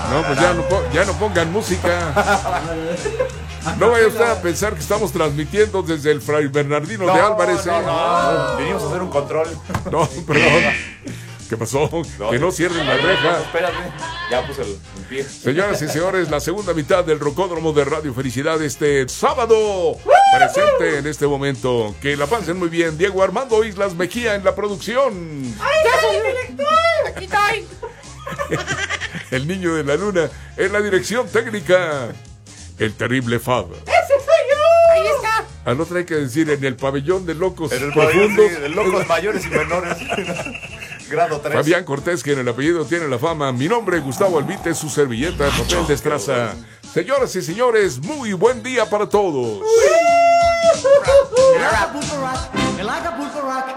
No, pues ya no pongan música. No vaya usted a pensar que estamos transmitiendo desde el Fray Bernardino de Álvarez. No. Venimos a hacer un control. No, perdón. ¿Qué pasó? Que no cierren la reja. Espérate, ya puse el pie. Señoras y señores, la segunda mitad del Rocódromo de Radio Felicidad este sábado. Presente en este momento. Que la pasen muy bien. Diego Armando Islas Mejía en la producción. ¡Ay, ya soy director! ¡Aquí estoy! El niño de la luna en la dirección técnica. El terrible Fab. ¡Ese soy yo! ¡Ahí está! Al otro hay que decir en el pabellón de locos En el profundos. sí, de locos mayores y menores. Grado 3. Fabián Cortés, que en el apellido tiene la fama. Mi nombre, Gustavo Albite, su servilleta de papel de estraza. Señoras y señores, muy buen día para todos. El Acapulco Rock